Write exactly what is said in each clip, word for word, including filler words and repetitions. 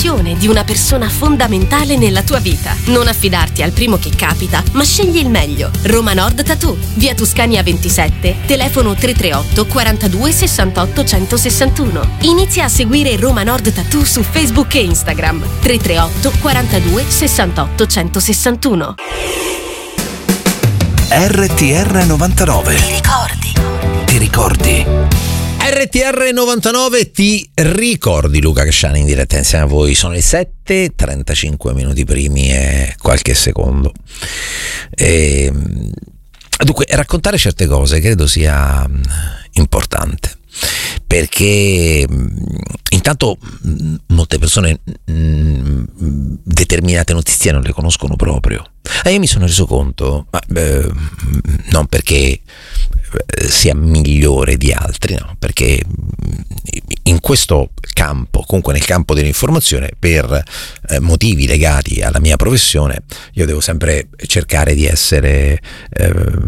passione di una persona fondamentale nella tua vita. Non affidarti al primo che capita, ma scegli il meglio. Roma Nord Tattoo, via Tuscania ventisette, telefono tre tre otto quarantadue sessantotto centosessantuno. Inizia a seguire Roma Nord Tattoo su Facebook e Instagram. tre tre otto quarantadue sessantotto centosessantuno. R T R novantanove. Ti ricordi? Ti ricordi? R T R novantanove, ti ricordi? Luca Casciani in diretta insieme a voi. Sono le sette e trentacinque minuti primi e qualche secondo. E, dunque, raccontare certe cose credo sia importante, perché intanto molte persone mh, determinate notizie non le conoscono proprio, e io mi sono reso conto, ma, eh, non perché sia migliore di altri, no, perché in questo campo, comunque nel campo dell'informazione, per eh, motivi legati alla mia professione, io devo sempre cercare di essere eh,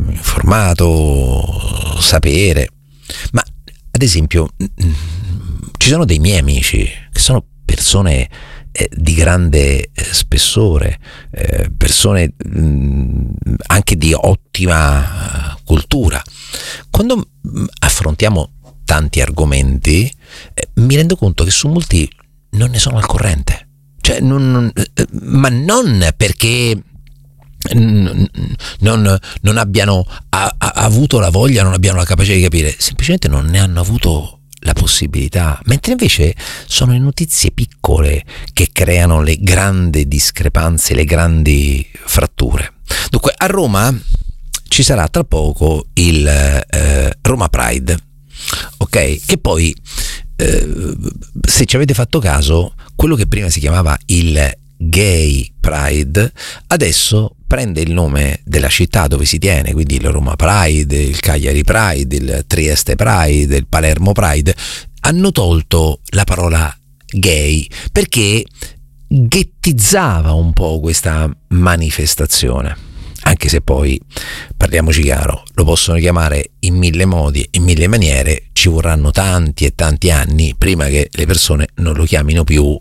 informato, sapere. Ma ad esempio ci sono dei miei amici che sono persone eh, di grande eh, spessore, eh, persone mh, anche di ottima uh, cultura. Quando mh, affrontiamo tanti argomenti, eh, mi rendo conto che su molti non ne sono al corrente, cioè non, non, eh, ma non perché Non, non abbiano a, a, avuto la voglia, non abbiano la capacità di capire, semplicemente non ne hanno avuto la possibilità, mentre invece sono le notizie piccole che creano le grandi discrepanze, le grandi fratture. Dunque, a Roma ci sarà tra poco il eh, Roma Pride, ok? Che poi, eh, se ci avete fatto caso, quello che prima si chiamava il Gay Pride adesso prende il nome della città dove si tiene, quindi il Roma Pride, il Cagliari Pride, il Trieste Pride, il Palermo Pride. Hanno tolto la parola gay perché ghettizzava un po' questa manifestazione, anche se poi, parliamoci chiaro, lo possono chiamare in mille modi, in mille maniere, ci vorranno tanti e tanti anni prima che le persone non lo chiamino più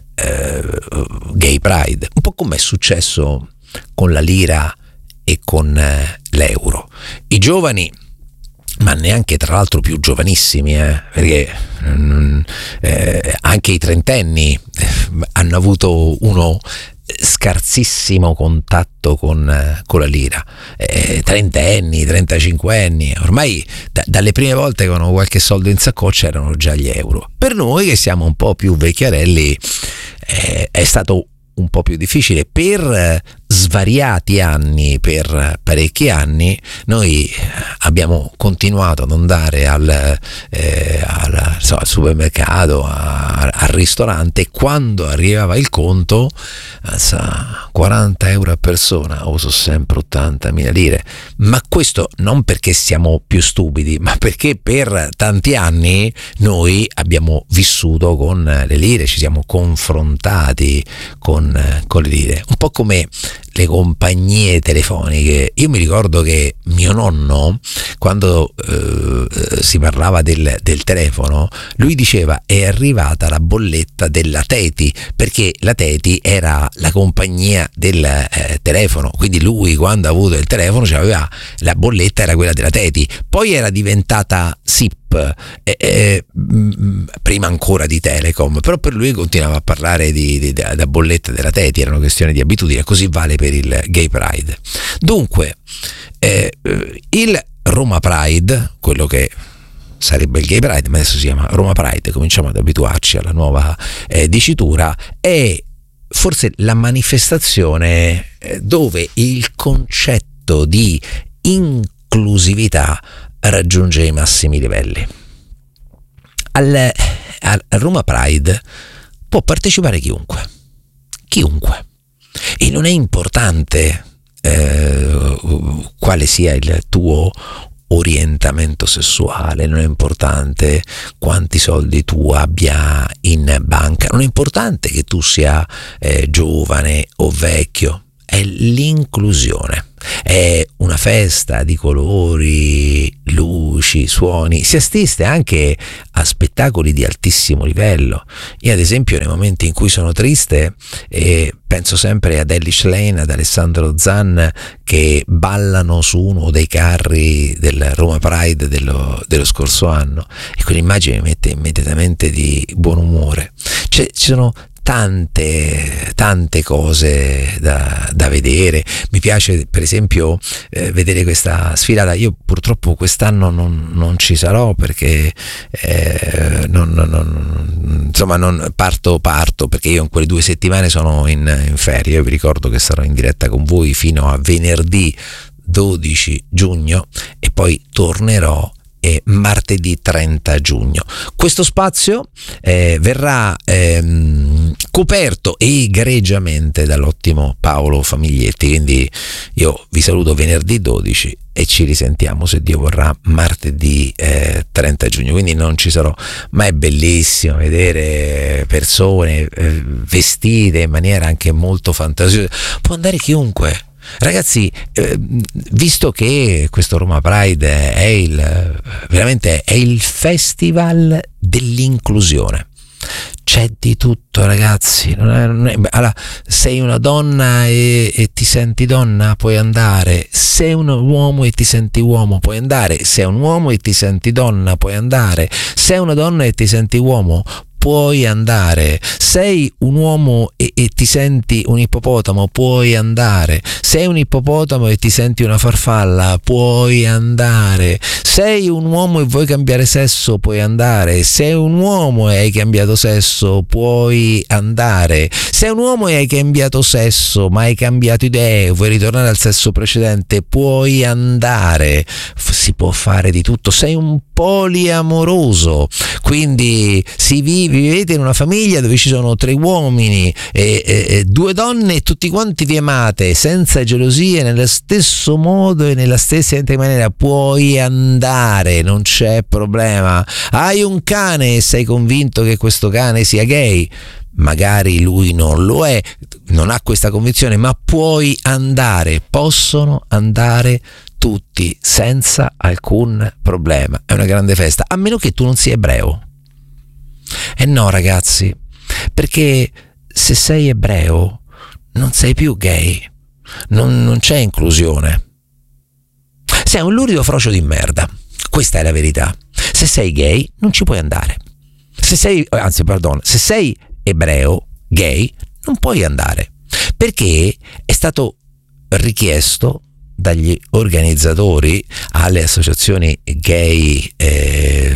Gay Pride, un po' come è successo con la lira e con eh, l'euro. I giovani, ma neanche tra l'altro più giovanissimi, eh, perché mm, eh, anche i trentenni eh, hanno avuto uno scarsissimo contatto con, eh, con la lira, eh, trentenni, trentacinquenni, ormai da, dalle prime volte che avevano qualche soldo in saccoccia erano già gli euro. Per noi che siamo un po' più vecchiarelli eh, è stato un po' più difficile. Per svariati anni, per parecchi anni, noi abbiamo continuato ad andare al, eh, al, so, al supermercato, a, al ristorante, e quando arrivava il conto, sa, quaranta euro a persona, o so sempre ottantamila lire. Ma questo non perché siamo più stupidi, ma perché per tanti anni noi abbiamo vissuto con le lire, ci siamo confrontati con, con le lire, un po' come le compagnie telefoniche. Io mi ricordo che mio nonno, quando eh, si parlava del, del telefono, lui diceva è arrivata la bolletta della Teti, perché la Teti era la compagnia del eh, telefono, quindi lui quando ha avuto il telefono aveva la bolletta, era quella della Teti, poi era diventata S I P, eh, eh, prima ancora di Telecom, però per lui continuava a parlare di, di, di, da bolletta della Teti, era una questione di abitudine. Così vale per il Gay Pride. Dunque eh, il Roma Pride, quello che sarebbe il Gay Pride, ma adesso si chiama Roma Pride, cominciamo ad abituarci alla nuova eh, dicitura, è forse la manifestazione eh, dove il concetto di inclusività raggiunge i massimi livelli. Al, al Roma Pride può partecipare chiunque, chiunque, e non è importante eh, quale sia il tuo orientamento sessuale, non è importante quanti soldi tu abbia in banca, non è importante che tu sia eh, giovane o vecchio, è l'inclusione. È una festa di colori, luci, suoni, si assiste anche a spettacoli di altissimo livello. Io ad esempio nei momenti in cui sono triste eh, penso sempre ad Elish Lane, ad Alessandro Zan che ballano su uno dei carri del Roma Pride dello, dello scorso anno, e quell'immagine mi mette immediatamente di buon umore. Cioè, ci sono tante tante cose da, da vedere. Mi piace per esempio eh, vedere questa sfilata. Io purtroppo quest'anno non, non ci sarò perché eh, non, non, non, insomma non parto parto perché io in quelle due settimane sono in, in ferie. Io vi ricordo che sarò in diretta con voi fino a venerdì dodici giugno e poi tornerò e martedì trenta giugno. Questo spazio eh, verrà ehm, coperto egregiamente dall'ottimo Paolo Famiglietti, quindi io vi saluto venerdì dodici e ci risentiamo, se Dio vorrà, martedì eh, trenta giugno, quindi non ci sarò, ma è bellissimo vedere persone eh, vestite in maniera anche molto fantasiosa. Può andare chiunque. Ragazzi, eh, visto che questo Roma Pride è il veramente è il festival dell'inclusione, c'è di tutto, ragazzi. Non è, non è, allora, sei una donna e, e ti senti donna, puoi andare. Sei un uomo e ti senti uomo, puoi andare. Sei un uomo e ti senti donna, puoi andare. Sei una donna e ti senti uomo, puoi andare. Sei un uomo e, e ti senti un ippopotamo, puoi andare. Sei un ippopotamo e ti senti una farfalla, puoi andare. Sei un uomo e vuoi cambiare sesso, puoi andare. Sei un uomo e hai cambiato sesso, puoi andare. Sei un uomo e hai cambiato sesso, ma hai cambiato idee, vuoi ritornare al sesso precedente, puoi andare. Si può fare di tutto. Sei un poliamoroso, quindi si vive vivete in una famiglia dove ci sono tre uomini e, e, e due donne e tutti quanti vi amate senza gelosie, nello stesso modo e nella stessa identica maniera, puoi andare, non c'è problema. Hai un cane e sei convinto che questo cane sia gay, magari lui non lo è, non ha questa convinzione, ma puoi andare, possono andare tutti senza alcun problema. È una grande festa, a meno che tu non sia ebreo. Eh no, ragazzi, perché se sei ebreo non sei più gay, non, non c'è inclusione. Sei un lurido frocio di merda, questa è la verità. Se sei gay non ci puoi andare. Se sei, anzi, perdono, se sei ebreo gay non puoi andare, perché è stato richiesto dagli organizzatori alle associazioni gay eh,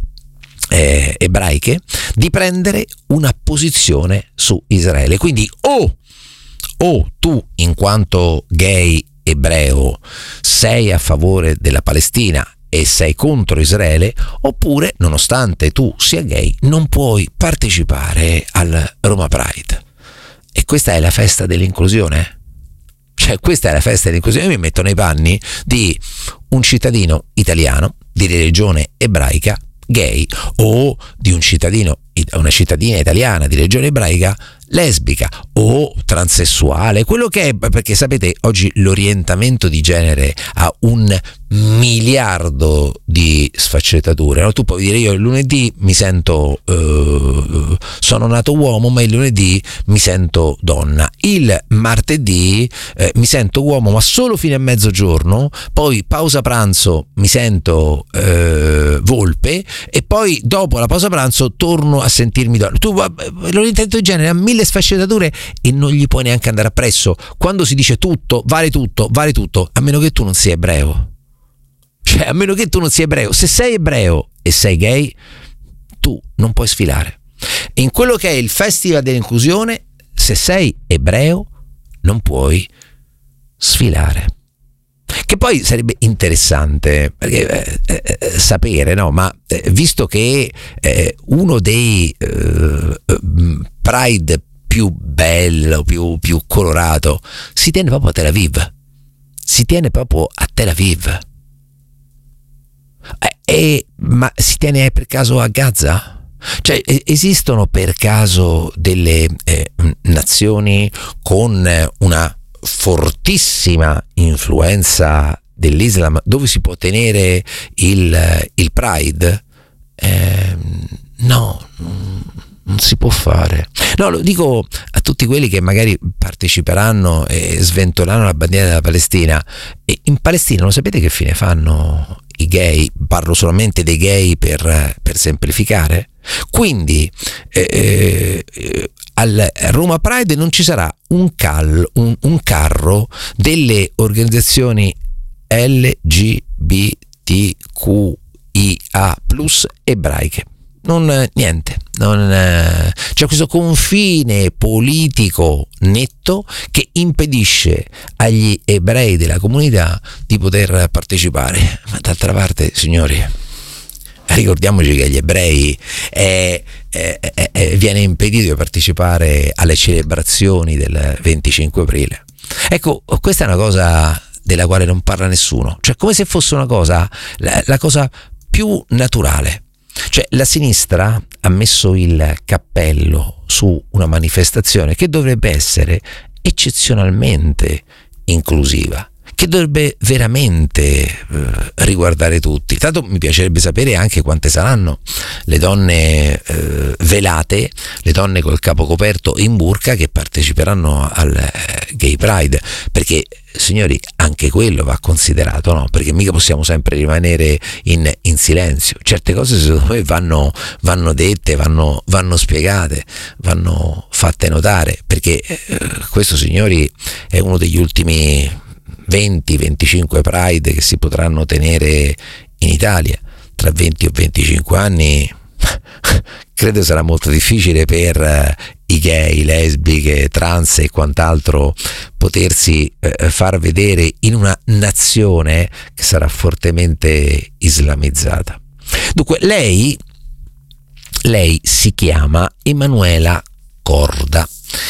Eh, ebraiche di prendere una posizione su Israele. Quindi o, o tu in quanto gay ebreo sei a favore della Palestina e sei contro Israele, oppure nonostante tu sia gay non puoi partecipare al Roma Pride. E questa è la festa dell'inclusione? Cioè, questa è la festa dell'inclusione. Io mi metto nei panni di un cittadino italiano di religione ebraica gay, o di un cittadino, una cittadina italiana di religione ebraica lesbica o transessuale, quello che è, perché sapete oggi l'orientamento di genere ha un miliardo di sfaccettature, no? Tu puoi dire io il lunedì mi sento eh, sono nato uomo ma il lunedì mi sento donna, il martedì eh, mi sento uomo ma solo fino a mezzogiorno, poi pausa pranzo mi sento eh, volpe e poi dopo la pausa pranzo torno a sentirmi donna. Tu, l'orientamento di genere ha mille sfaccettature e non gli puoi neanche andare appresso. Quando si dice tutto, vale tutto, vale tutto, a meno che tu non sia ebreo. Cioè, a meno che tu non sia ebreo. Se sei ebreo e sei gay, tu non puoi sfilare. In quello che è il festival dell'inclusione, se sei ebreo, non puoi sfilare. Che poi sarebbe interessante perché, eh, eh, sapere, no? Ma eh, visto che eh, uno dei eh, Pride più bello, più, più colorato, si tiene proprio a Tel Aviv. Si tiene proprio a Tel Aviv. Eh, eh, ma si tiene per caso a Gaza? Cioè, esistono per caso delle eh, nazioni con una fortissima influenza dell'Islam, dove si può tenere il, il Pride? Eh, no, non si può fare. No, lo dico a tutti quelli che magari parteciperanno e sventoleranno la bandiera della Palestina. E in Palestina lo sapete che fine fanno i gay? Parlo solamente dei gay per, per semplificare. Quindi eh, eh, al Roma Pride non ci sarà un, cal, un, un carro delle organizzazioni L G B T Q I A plus ebraiche. Non niente, non, eh, c'è questo confine politico netto che impedisce agli ebrei della comunità di poter partecipare. Ma d'altra parte, signori, ricordiamoci che agli ebrei è, è, è, è, viene impedito di partecipare alle celebrazioni del venticinque aprile. Ecco, questa è una cosa della quale non parla nessuno, cioè come se fosse una cosa, la, la cosa più naturale. Cioè la sinistra ha messo il cappello su una manifestazione che dovrebbe essere eccezionalmente inclusiva, che dovrebbe veramente eh, riguardare tutti. Tanto mi piacerebbe sapere anche quante saranno le donne eh, velate, le donne col capo coperto in burka che parteciperanno al eh, Gay Pride, perché signori anche quello va considerato, no? Perché mica possiamo sempre rimanere in, in silenzio. Certe cose secondo me vanno, vanno dette, vanno, vanno spiegate, vanno fatte notare, perché eh, questo, signori, è uno degli ultimi venti venticinque Pride che si potranno tenere in Italia. Tra venti o venticinque anni credo sarà molto difficile per i gay, lesbiche, trans e quant'altro potersi eh, far vedere in una nazione che sarà fortemente islamizzata. Dunque lei lei si chiama Emanuela Corda.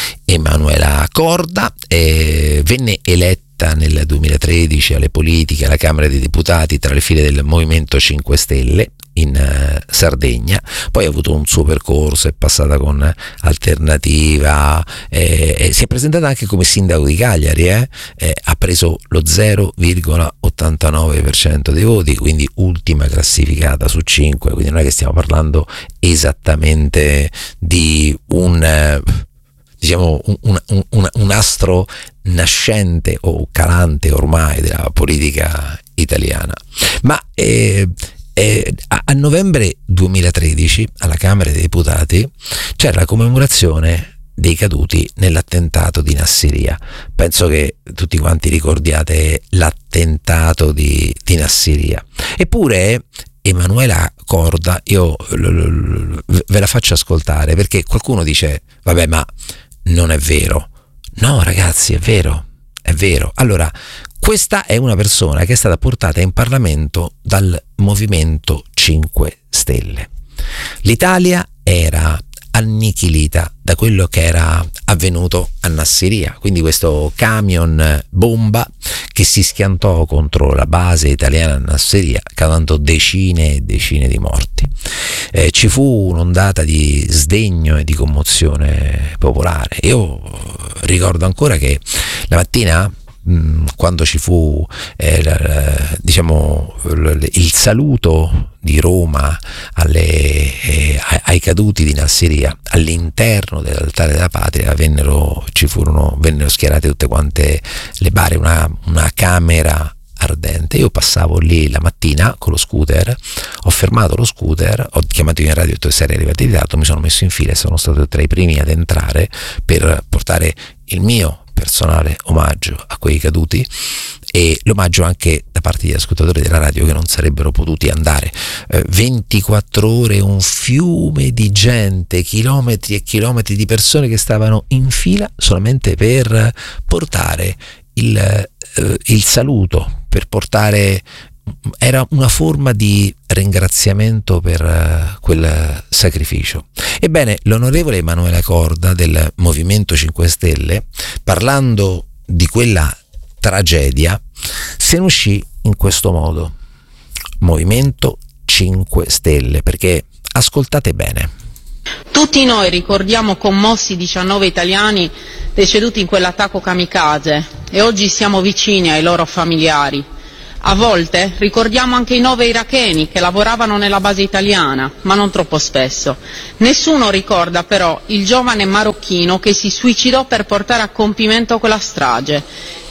Emanuela Corda eh, venne eletta nel duemilatredici alle politiche alla Camera dei Deputati tra le file del Movimento cinque Stelle in uh, Sardegna, poi ha avuto un suo percorso, è passata con Alternativa, eh, eh, si è presentata anche come sindaco di Cagliari, eh, eh, ha preso lo zero virgola ottantanove per cento dei voti, quindi ultima classificata su cinque, quindi non è che stiamo parlando esattamente di un... Eh, diciamo un, un, un, un astro nascente o calante ormai della politica italiana. Ma eh, eh, a, a novembre duemilatredici alla Camera dei Deputati c'era la commemorazione dei caduti nell'attentato di Nassiriya. Penso che tutti quanti ricordiate l'attentato di, di Nassiriya. Eppure Emanuela Corda, io l, l, l, ve la faccio ascoltare, perché qualcuno dice vabbè, ma non è vero. No ragazzi, è vero, è vero. Allora, questa è una persona che è stata portata in Parlamento dal Movimento cinque Stelle. L'Italia era annichilita da quello che era avvenuto a Nassiriya, quindi questo camion bomba che si schiantò contro la base italiana a Nassiriya, causando decine e decine di morti. Eh, ci fu un'ondata di sdegno e di commozione popolare. Io ricordo ancora che la mattina, quando ci fu eh, la, diciamo il saluto di Roma alle, eh, ai caduti di Nassiriya, all'interno dell'altare della patria vennero, ci furono, vennero schierate tutte quante le bare, una, una camera ardente. Io passavo lì la mattina con lo scooter, ho fermato lo scooter, ho chiamato in radio e ho detto che sarei arrivato in ritardo, mi sono messo in fila e sono stato tra i primi ad entrare per portare il mio personale omaggio a quei caduti e l'omaggio anche da parte degli ascoltatori della radio che non sarebbero potuti andare. eh, ventiquattro ore, un fiume di gente, chilometri e chilometri di persone che stavano in fila solamente per portare il, eh, il saluto, per portare, era una forma di ringraziamento per uh, quel sacrificio. Ebbene, l'onorevole Emanuela Corda del Movimento cinque Stelle, parlando di quella tragedia, se ne uscì in questo modo: Movimento cinque Stelle, perché ascoltate bene. Tutti noi ricordiamo commossi diciannove italiani deceduti in quell'attacco kamikaze. e oggi siamo vicini ai loro familiari. A volte ricordiamo anche i nove iracheni che lavoravano nella base italiana, ma non troppo spesso. Nessuno ricorda però il giovane marocchino che si suicidò per portare a compimento quella strage.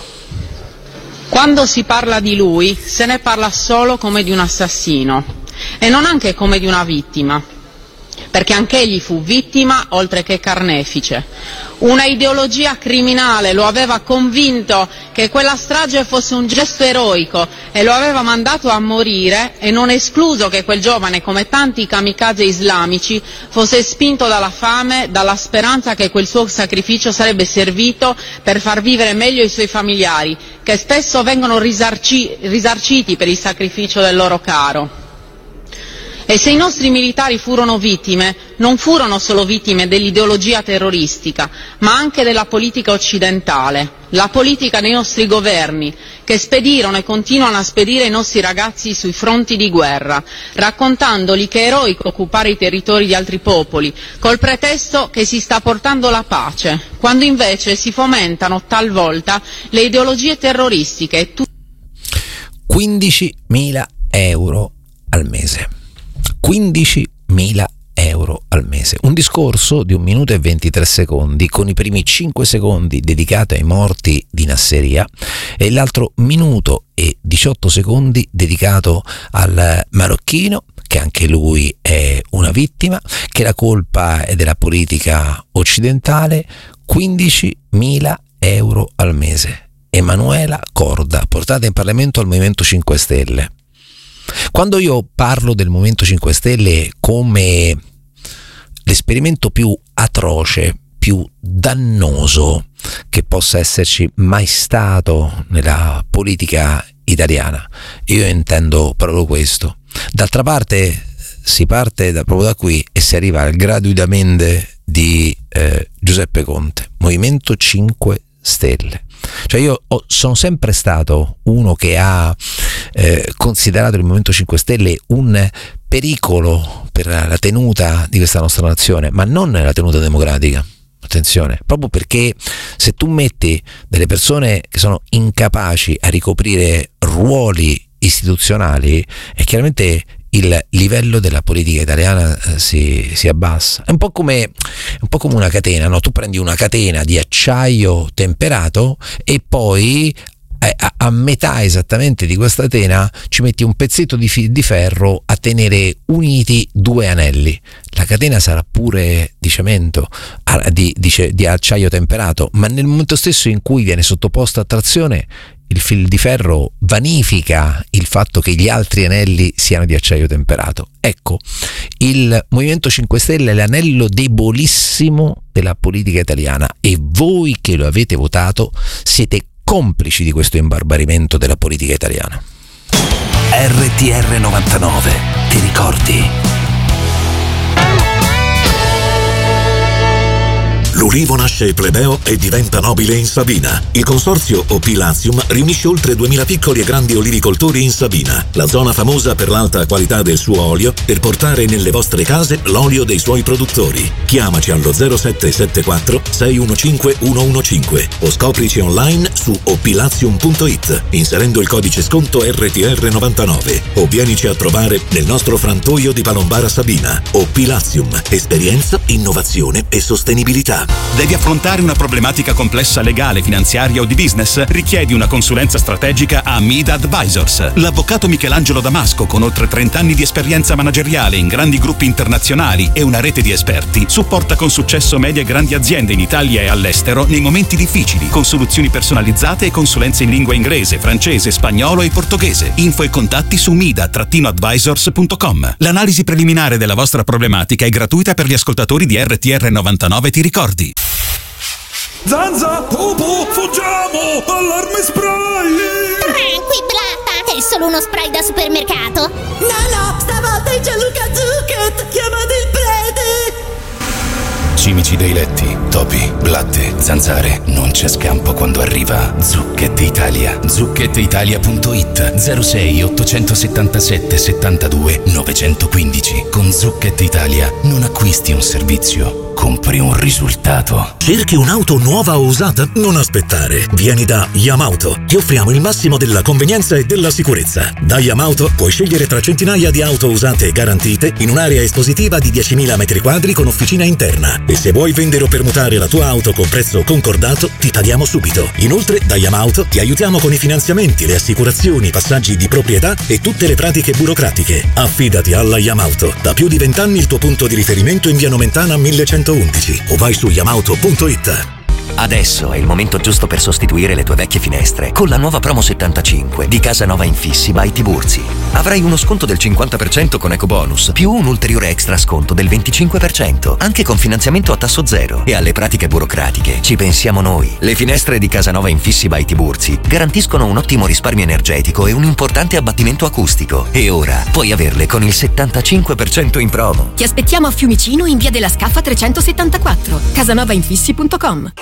Quando si parla di lui, se ne parla solo come di un assassino e non anche come di una vittima, perché anch'egli fu vittima oltre che carnefice. Una ideologia criminale lo aveva convinto che quella strage fosse un gesto eroico e lo aveva mandato a morire, e non è escluso che quel giovane, come tanti kamikaze islamici, fosse spinto dalla fame, dalla speranza che quel suo sacrificio sarebbe servito per far vivere meglio i suoi familiari, che spesso vengono risarci- risarciti per il sacrificio del loro caro. E se i nostri militari furono vittime, non furono solo vittime dell'ideologia terroristica, ma anche della politica occidentale, la politica dei nostri governi, che spedirono e continuano a spedire i nostri ragazzi sui fronti di guerra, raccontandoli che è eroico occupare i territori di altri popoli, col pretesto che si sta portando la pace, quando invece si fomentano talvolta le ideologie terroristiche. quindicimila euro al mese. quindicimila euro al mese. Un discorso di un minuto e ventitré secondi, con i primi cinque secondi dedicati ai morti di Nasseria e l'altro minuto e diciotto secondi dedicato al marocchino, che anche lui è una vittima, che la colpa è della politica occidentale. quindicimila euro al mese. Emanuela Corda, portata in Parlamento al Movimento cinque Stelle. Quando io parlo del Movimento cinque Stelle come l'esperimento più atroce, più dannoso che possa esserci mai stato nella politica italiana, io intendo proprio questo. D'altra parte si parte da, proprio da qui e si arriva al gratuitamente di eh, Giuseppe Conte, Movimento cinque Stelle. Cioè io ho, sono sempre stato uno che ha eh, considerato il Movimento cinque Stelle un pericolo per la tenuta di questa nostra nazione, ma non la tenuta democratica. Attenzione, proprio perché se tu metti delle persone che sono incapaci a ricoprire ruoli istituzionali, è chiaramente il livello della politica italiana eh, si, si abbassa. È un po' come, un po' come una catena, no? Tu prendi una catena di acciaio temperato e poi eh, a, a metà esattamente di questa catena ci metti un pezzetto di, fi, di ferro a tenere uniti due anelli. La catena sarà pure di cemento, di, di, di acciaio temperato, ma nel momento stesso in cui viene sottoposta a trazione, il fil di ferro vanifica il fatto che gli altri anelli siano di acciaio temperato. Ecco, il Movimento cinque Stelle è l'anello debolissimo della politica italiana, e voi che lo avete votato siete complici di questo imbarbarimento della politica italiana. R T R novantanove, ti ricordi? L'ulivo nasce plebeo e diventa nobile in Sabina. Il consorzio Opilazium riunisce oltre duemila piccoli e grandi olivicoltori in Sabina, la zona famosa per l'alta qualità del suo olio, per portare nelle vostre case l'olio dei suoi produttori. Chiamaci allo zero sette sette quattro sei uno cinque uno uno cinque o scoprici online su opilazium punto it inserendo il codice sconto R T R novantanove, o vienici a trovare nel nostro frantoio di Palombara Sabina. Opilazium, esperienza, innovazione e sostenibilità. Devi affrontare una problematica complessa legale, finanziaria o di business? Richiedi una consulenza strategica a Mida Advisors. L'avvocato Michelangelo Damasco, con oltre trenta anni di esperienza manageriale in grandi gruppi internazionali e una rete di esperti, supporta con successo medie e grandi aziende in Italia e all'estero nei momenti difficili, con soluzioni personalizzate e consulenze in lingua inglese, francese, spagnolo e portoghese. Info e contatti su mida advisors punto com. L'analisi preliminare della vostra problematica è gratuita per gli ascoltatori di R T R novantanove, ti ricordi? Zanza, Pupo, fuggiamo! Allarme spray! Tranquillata, è solo uno spray da supermercato. No, no, stavolta è Gianluca Zucchet! Chiamate il prete! Cimici dei letti, topi, blatte, zanzare. Non c'è scampo quando arriva Zucchette Italia. zucchette italia punto it zero sei ottocentosettantasette settantadue novecentoquindici. Con Zucchette Italia non acquisti un servizio, compri un risultato. Cerchi un'auto nuova o usata? Non aspettare. Vieni da Yamauto. Ti offriamo il massimo della convenienza e della sicurezza. Da Yamauto puoi scegliere tra centinaia di auto usate e garantite in un'area espositiva di diecimila metri quadri con officina interna. E se vuoi vendere o permutare la tua auto con prezzo concordato, ti paghiamo subito. Inoltre, da Yamauto ti aiutiamo con i finanziamenti, le assicurazioni, i passaggi di proprietà e tutte le pratiche burocratiche. Affidati alla Yamauto. Da più di vent'anni il tuo punto di riferimento in via Nomentana millecentoundici o vai su yamauto punto it. Adesso è il momento giusto per sostituire le tue vecchie finestre con la nuova promo settantacinque di Casanova Infissi by Tiburzi. Avrai uno sconto del cinquanta per cento con ecobonus più un ulteriore extra sconto del venticinque per cento, anche con finanziamento a tasso zero. E alle pratiche burocratiche ci pensiamo noi. Le finestre di Casanova Infissi by Tiburzi garantiscono un ottimo risparmio energetico e un importante abbattimento acustico. E ora puoi averle con il settantacinque per cento in promo. Ti aspettiamo a Fiumicino in via della Scaffa trecentosettantaquattro, casanovainfissi punto com.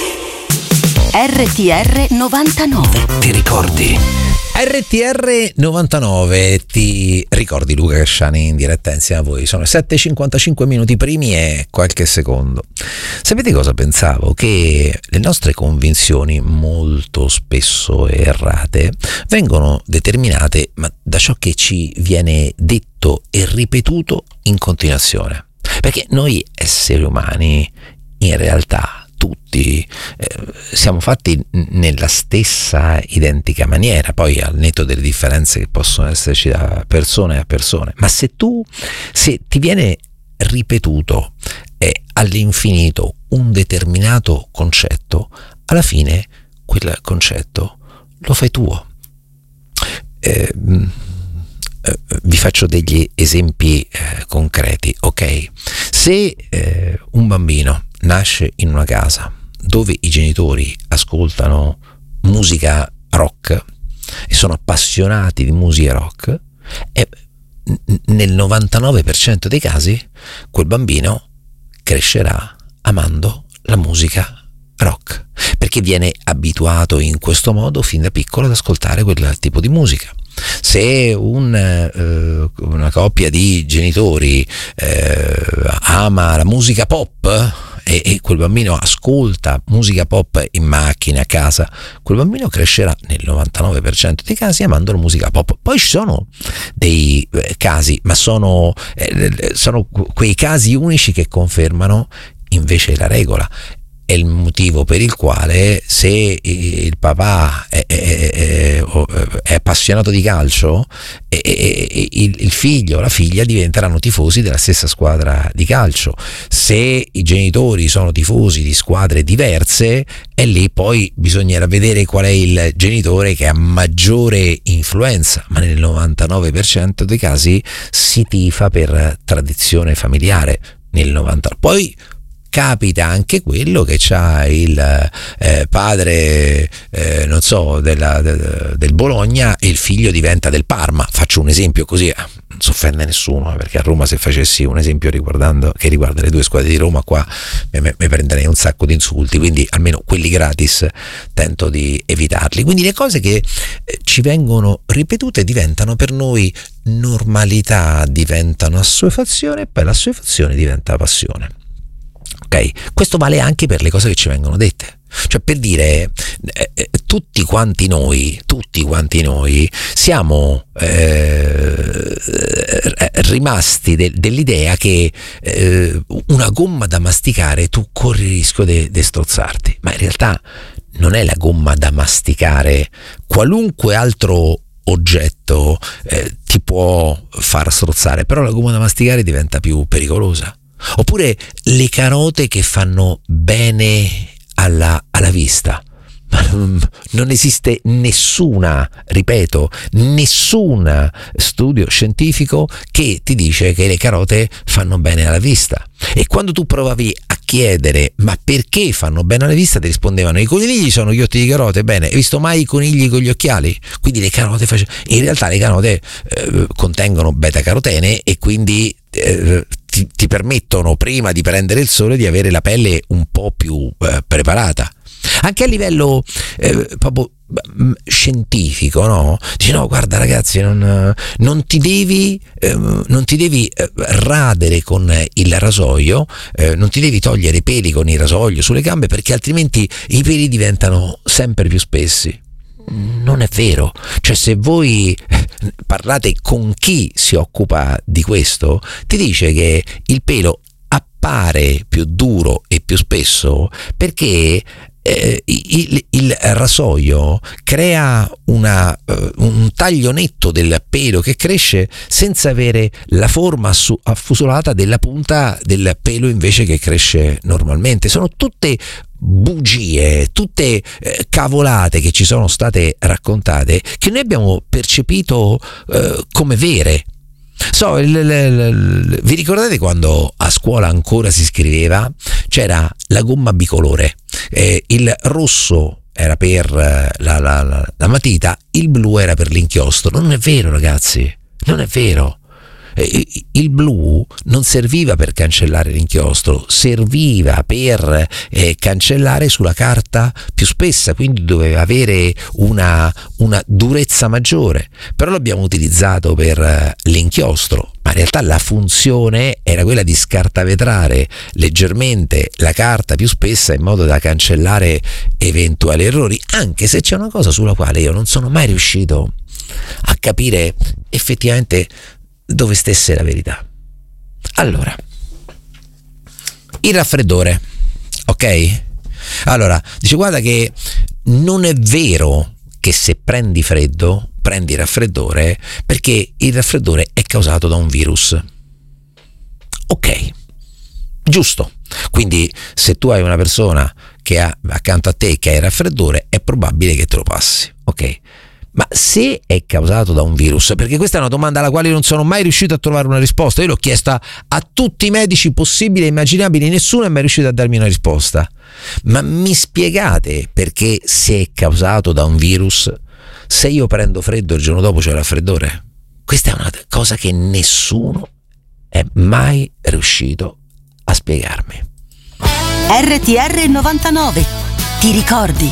R T R novantanove. Ti ricordi? R T R novantanove, ti ricordi Luca Casciani in diretta insieme a voi? Sono le sette e cinquantacinque minuti primi e qualche secondo. Sapete cosa pensavo? Che le nostre convinzioni, molto spesso errate, vengono determinate ma da ciò che ci viene detto e ripetuto in continuazione. Perché noi esseri umani, in realtà, tutti eh, siamo fatti nella stessa identica maniera, poi al netto delle differenze che possono esserci da persone a persone, ma se tu se ti viene ripetuto eh, all'infinito un determinato concetto, alla fine quel concetto lo fai tuo. eh, vi faccio degli esempi eh, concreti, ok? Se eh, un bambino nasce in una casa dove i genitori ascoltano musica rock e sono appassionati di musica rock, e nel novantanove per cento dei casi quel bambino crescerà amando la musica rock, perché viene abituato in questo modo fin da piccolo ad ascoltare quel tipo di musica. Se un, eh, una coppia di genitori eh, ama la musica pop e, e quel bambino ascolta musica pop in macchina, a casa, quel bambino crescerà nel novantanove per cento dei casi amando la musica pop. Poi ci sono dei eh, casi, ma sono, eh, sono quei casi unici che confermano invece la regola. È il motivo per il quale se il papà è, è, è, è appassionato di calcio, e, e, il, il figlio o la figlia diventeranno tifosi della stessa squadra di calcio. Se i genitori sono tifosi di squadre diverse, e lì poi bisognerà vedere qual è il genitore che ha maggiore influenza, ma nel novantanove per cento dei casi si tifa per tradizione familiare. Nel novanta poi capita anche quello che c'ha il eh, padre eh, non so della, de, del Bologna e il figlio diventa del Parma. Faccio un esempio così, non si offende nessuno, perché a Roma se facessi un esempio riguardando che riguarda le due squadre di Roma qua mi prenderei un sacco di insulti, quindi almeno quelli gratis tento di evitarli. Quindi le cose che eh, ci vengono ripetute diventano per noi normalità, diventano assuefazione e poi l'assuefazione diventa passione. Ok, questo vale anche per le cose che ci vengono dette, cioè per dire eh, tutti quanti noi, tutti quanti noi siamo eh, rimasti de, dell'idea che eh, una gomma da masticare tu corri il rischio di strozzarti, ma in realtà non è la gomma da masticare, qualunque altro oggetto eh, ti può far strozzare, però la gomma da masticare diventa più pericolosa. Oppure le carote che fanno bene alla, alla vista. Ma non, non esiste nessuna, ripeto, nessun studio scientifico che ti dice che le carote fanno bene alla vista. E quando tu provavi a chiedere ma perché fanno bene alla vista, ti rispondevano: i conigli sono ghiotti di carote. Bene, hai visto mai i conigli con gli occhiali? Quindi le carote face... in realtà le carote eh, contengono beta carotene e quindi eh, ti, ti permettono, prima di prendere il sole, di avere la pelle un po' più eh, preparata. Anche a livello eh, proprio scientifico, no? Dici no, guarda ragazzi, non, non ti devi eh, non ti devi eh, radere con il rasoio, eh, non ti devi togliere i peli con il rasoio sulle gambe, perché altrimenti i peli diventano sempre più spessi. Non è vero. Cioè, se voi parlate con chi si occupa di questo, ti dice che il pelo appare più duro e più spesso perché Eh, il, il rasoio crea una, uh, un taglio netto del pelo che cresce senza avere la forma assu- affusolata della punta del pelo invece che cresce normalmente. Sono tutte bugie, tutte eh, cavolate che ci sono state raccontate, che noi abbiamo percepito eh, come vere. So, il, il, il, vi ricordate quando a scuola ancora si scriveva? C'era la gomma bicolore, eh, il rosso era per la, la, la, la matita, il blu era per l'inchiostro. Non è vero, ragazzi, non è vero. Il blu non serviva per cancellare l'inchiostro, serviva per eh, cancellare sulla carta più spessa, quindi doveva avere una, una durezza maggiore, però l'abbiamo utilizzato per eh, l'inchiostro, ma in realtà la funzione era quella di scartavetrare leggermente la carta più spessa in modo da cancellare eventuali errori, anche se c'è una cosa sulla quale io non sono mai riuscito a capire effettivamente dove stesse la verità. Allora, il raffreddore, ok? Allora, dice guarda che non è vero che se prendi freddo prendi raffreddore, perché il raffreddore è causato da un virus. Ok, giusto. Quindi se tu hai una persona che ha accanto a te che ha il raffreddore, è probabile che te lo passi, ok? Ma se è causato da un virus, perché questa è una domanda alla quale non sono mai riuscito a trovare una risposta, io l'ho chiesta a tutti i medici possibili e immaginabili, nessuno è mai riuscito a darmi una risposta. Ma mi spiegate perché, se è causato da un virus, se io prendo freddo il giorno dopo c'è il raffreddore? Questa è una cosa che nessuno è mai riuscito a spiegarmi. R T R novantanove, ti ricordi?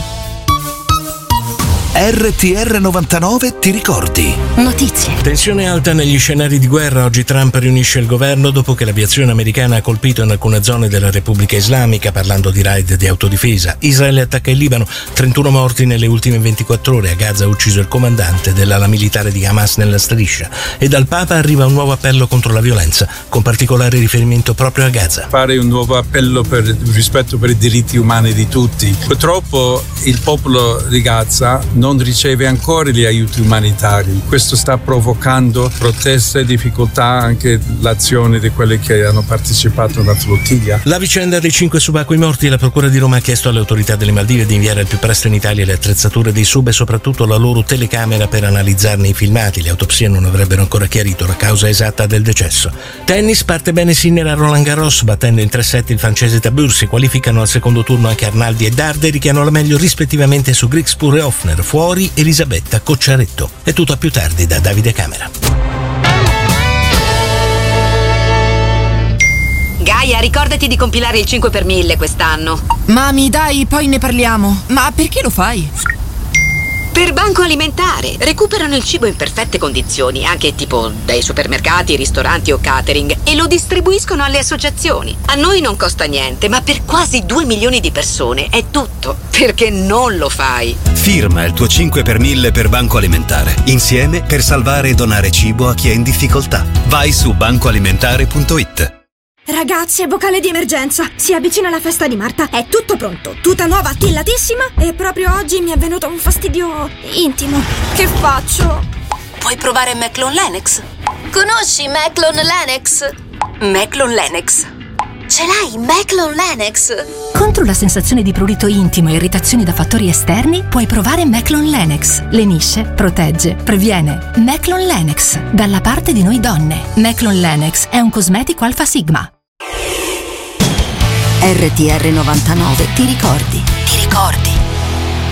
R T R novantanove ti ricordi? Notizie. Tensione alta negli scenari di guerra. Oggi Trump riunisce il governo dopo che l'aviazione americana ha colpito in alcune zone della Repubblica Islamica, parlando di raid di autodifesa. Israele attacca il Libano, trentuno morti nelle ultime ventiquattro ore. A Gaza ha ucciso il comandante dell'ala militare di Hamas nella striscia. E dal Papa arriva un nuovo appello contro la violenza, con particolare riferimento proprio a Gaza. Fare un nuovo appello per il rispetto per i diritti umani di tutti. Purtroppo il popolo di Gaza non riceve ancora gli aiuti umanitari. Questo sta provocando proteste e difficoltà anche l'azione di quelli che hanno partecipato alla flottiglia. La vicenda dei cinque subacquei morti. La Procura di Roma ha chiesto alle autorità delle Maldive di inviare al più presto in Italia le attrezzature dei sub e soprattutto la loro telecamera per analizzarne i filmati. Le autopsie non avrebbero ancora chiarito la causa esatta del decesso. Tennis, parte bene Sinner a Roland Garros, battendo in tre set il francese Tabur. Si qualificano al secondo turno anche Arnaldi e Darderi, che hanno la meglio rispettivamente su Grigspur e Hoffner. Fuori Elisabetta Cocciaretto. È tutto a più tardi da Davide Camera. Gaia, ricordati di compilare il cinque per mille quest'anno. Mami, dai, poi ne parliamo. Ma perché lo fai? Per Banco Alimentare. Recuperano il cibo in perfette condizioni, anche tipo dai supermercati, ristoranti o catering, e lo distribuiscono alle associazioni. A noi non costa niente, ma per quasi due milioni di persone è tutto. Perché non lo fai? Firma il tuo cinque per mille per Banco Alimentare. Insieme per salvare e donare cibo a chi è in difficoltà. Vai su banco alimentare punto it. Ragazzi, è vocale di emergenza. Si avvicina la festa di Marta. È tutto pronto. Tuta nuova, tillatissima. E proprio oggi mi è venuto un fastidio intimo. Che faccio? Puoi provare Meclon Lennox. Conosci Meclon Lennox? Meclon Lennox. Ce l'hai, Meclon Lennox? Contro la sensazione di prurito intimo e irritazioni da fattori esterni, puoi provare Meclon Lennox. Lenisce, protegge, previene. Meclon Lennox, dalla parte di noi donne. Meclon Lennox è un cosmetico Alfa Sigma. R T R novantanove, ti ricordi? Ti ricordi?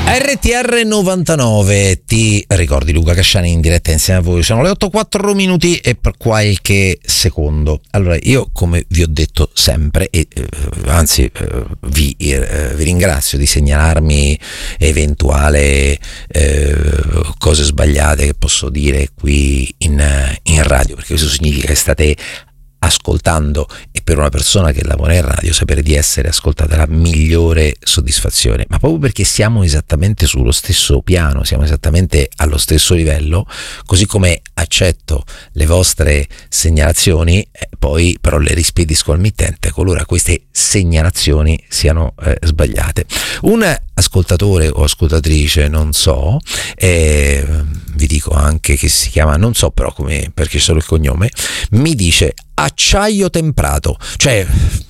R T R novantanove, ti ricordi Luca Casciani in diretta insieme a voi, sono le otto e quattro minuti e per qualche secondo. Allora, io come vi ho detto sempre, e eh, anzi eh, vi, eh, vi ringrazio di segnalarmi eventuali eh, cose sbagliate che posso dire qui in, in radio, perché questo significa che state ascoltando, e per una persona che lavora in radio sapere di essere ascoltata è la migliore soddisfazione, ma proprio perché siamo esattamente sullo stesso piano, siamo esattamente allo stesso livello, così come accetto le vostre segnalazioni, eh, poi però le rispedisco al mittente qualora queste segnalazioni siano eh, sbagliate. Un ascoltatore o ascoltatrice, non so, eh, vi dico anche che si chiama, non so però come, perché solo il cognome, mi dice acciaio temprato, cioè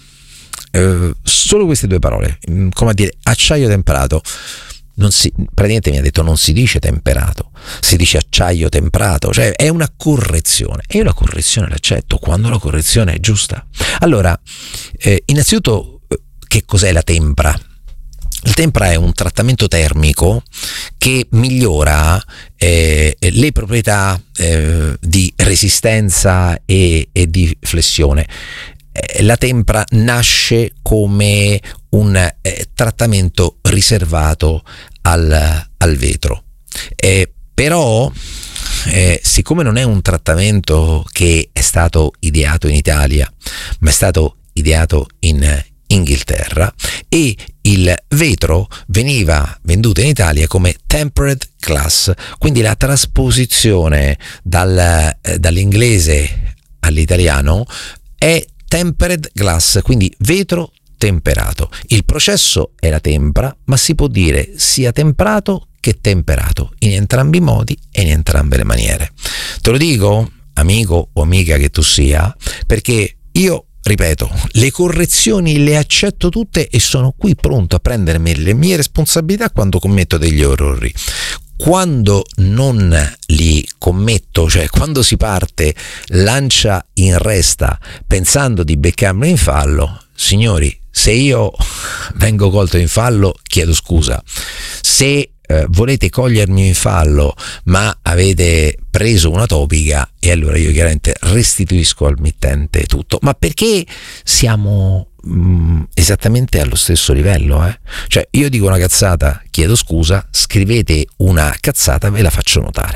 eh, solo queste due parole, come a dire acciaio temperato, non si, praticamente mi ha detto non si dice temperato, si dice acciaio temprato, cioè è una correzione, e io la correzione l'accetto quando la correzione è giusta. Allora, eh, innanzitutto, che cos'è la tempra? Il tempra è un trattamento termico che migliora eh, le proprietà eh, di resistenza e, e di flessione. Eh, la tempra nasce come un eh, trattamento riservato al, al vetro, eh, però eh, siccome non è un trattamento che è stato ideato in Italia, ma è stato ideato in Inghilterra, e il vetro veniva venduto in Italia come tempered glass, quindi la trasposizione dal, eh, dall'inglese all'italiano è tempered glass, quindi vetro temperato. Il processo è la tempra, ma si può dire sia temprato che temperato, in entrambi i modi e in entrambe le maniere. Te lo dico, amico o amica che tu sia, perché io, ripeto, le correzioni le accetto tutte e sono qui pronto a prendermi le mie responsabilità quando commetto degli errori. Quando non li commetto, cioè quando si parte lancia in resta pensando di beccarmi in fallo, signori, se io vengo colto in fallo chiedo scusa. Se eh, volete cogliermi in fallo ma avete preso una topica, e allora io chiaramente restituisco al mittente tutto, ma perché siamo mh, esattamente allo stesso livello, eh? Cioè io dico una cazzata, chiedo scusa, scrivete una cazzata, ve la faccio notare.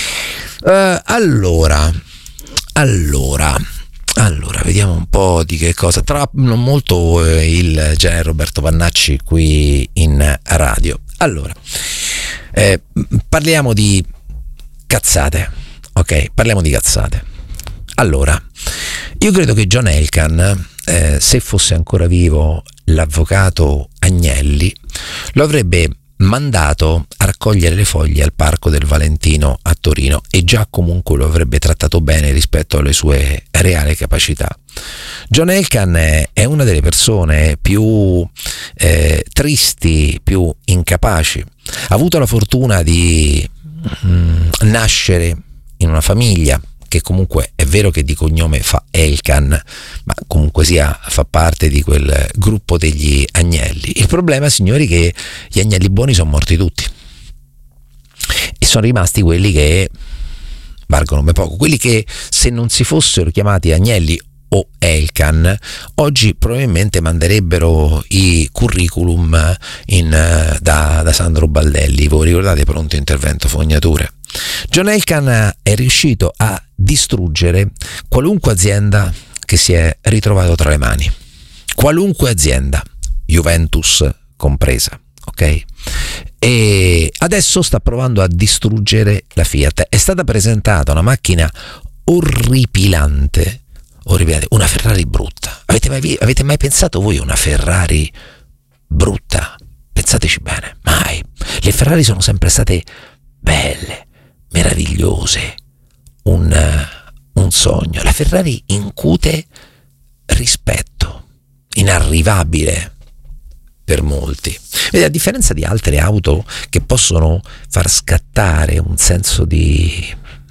Uh, allora allora Allora, vediamo un po' di che cosa. Tra non molto eh, il generale Roberto Vannacci qui in radio. Allora, eh, parliamo di cazzate, ok? Parliamo di cazzate. Allora, io credo che John Elkann, eh, se fosse ancora vivo l'avvocato Agnelli, lo avrebbe mandato a raccogliere le foglie al Parco del Valentino a Torino, e già comunque lo avrebbe trattato bene rispetto alle sue reali capacità. John Elkann è una delle persone più eh, tristi, più incapaci. Ha avuto la fortuna di mm, nascere in una famiglia che comunque è vero che di cognome fa Elkann, ma comunque sia fa parte di quel gruppo degli Agnelli. Il problema, signori, è che gli Agnelli buoni sono morti tutti e sono rimasti quelli che valgono ben poco, quelli che se non si fossero chiamati Agnelli o Elkann oggi probabilmente manderebbero i curriculum in, da, da Sandro Baldelli. Voi ricordate Pronto Intervento Fognature? John Elkann è riuscito a distruggere qualunque azienda che si è ritrovato tra le mani, qualunque azienda, Juventus compresa, ok? E adesso sta provando a distruggere la Fiat. È stata presentata una macchina orripilante, orripilante, una Ferrari brutta. Avete mai, avete mai pensato voi a una Ferrari brutta? Pensateci bene, mai. Le Ferrari sono sempre state belle, meravigliose, un, un sogno. La Ferrari incute rispetto, inarrivabile per molti. Vedi, a differenza di altre auto che possono far scattare un senso di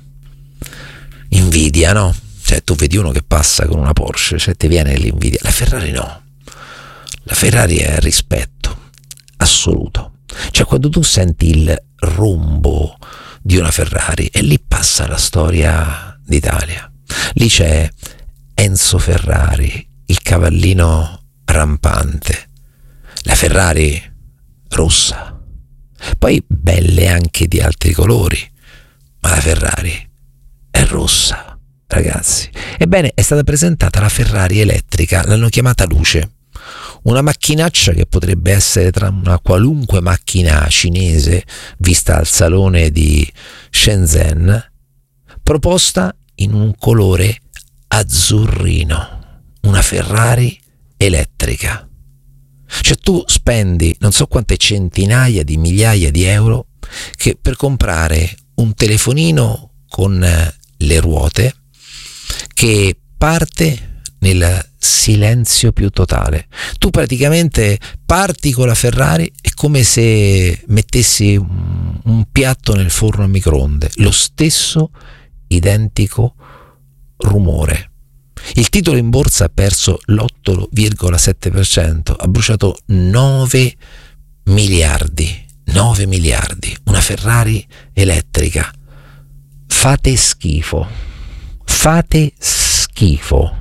invidia, no? Cioè tu vedi uno che passa con una Porsche, cioè ti viene l'invidia. La Ferrari no. La Ferrari è rispetto assoluto. Cioè quando tu senti il rombo di una Ferrari, e lì passa la storia d'Italia. Lì c'è Enzo Ferrari, il cavallino rampante, la Ferrari rossa, poi belle anche di altri colori, ma la Ferrari è rossa, ragazzi. Ebbene, è stata presentata la Ferrari elettrica, l'hanno chiamata Luce, una macchinaccia che potrebbe essere tra una qualunque macchina cinese vista al salone di Shenzhen, proposta in un colore azzurrino, una Ferrari elettrica. Cioè tu spendi non so quante centinaia di migliaia di euro che per comprare un telefonino con le ruote che parte nel silenzio più totale. Tu praticamente parti con la Ferrari, è come se mettessi un, un piatto nel forno a microonde, lo stesso identico rumore. Il titolo in borsa ha perso l'otto virgola sette per cento, ha bruciato nove miliardi, nove miliardi, una Ferrari elettrica. Fate schifo, fate schifo.